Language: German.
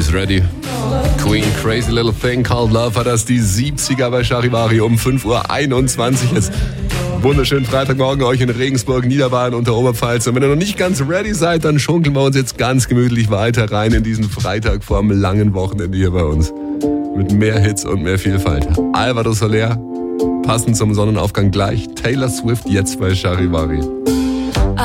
ist ready. Queen, Crazy Little Thing Called Love war das, die 70er bei Charivari um 5:21 Uhr jetzt. Wunderschönen Freitagmorgen euch in Regensburg, Niederbayern und der Oberpfalz. Und wenn ihr noch nicht ganz ready seid, dann schunkeln wir uns jetzt ganz gemütlich weiter rein in diesen Freitag vor einem langen Wochenende hier bei uns. Mit mehr Hits und mehr Vielfalt. Alvaro Soler, passend zum Sonnenaufgang gleich. Taylor Swift jetzt bei Charivari.